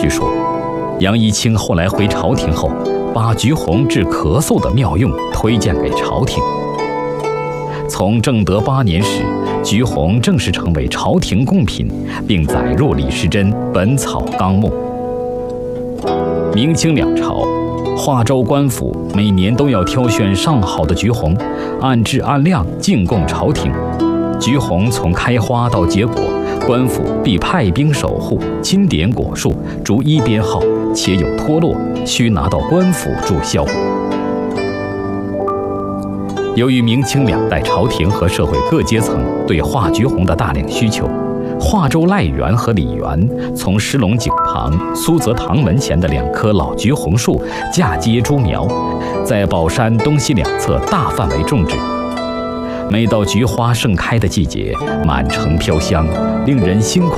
据说，杨一清后来回朝廷后，把橘红治咳嗽的妙用推荐给朝廷。从正德8年时，橘红正式成为朝廷贡品，并载入李时珍《本草纲目》。明清两朝，华州官府每年都要挑选上好的橘红，按质按量进贡朝廷。橘红从开花到结果，官府必派兵守护，钦点果树，逐一编号，且有脱落，需拿到官府注销。由于明清两代朝廷和社会各阶层对化橘红的大量需求，华州赖园和李园从石龙井旁、苏泽堂门前的2棵老橘红树嫁接株苗，在宝山东西两侧大范围种植。每到菊花盛开的季节，满城飘香，令人心旷